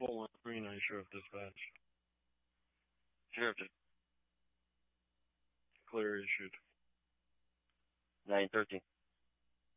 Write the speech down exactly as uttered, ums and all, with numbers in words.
full on Green Eye Sheriff Dispatch. Sheriff, Clear issued. nine thirteen.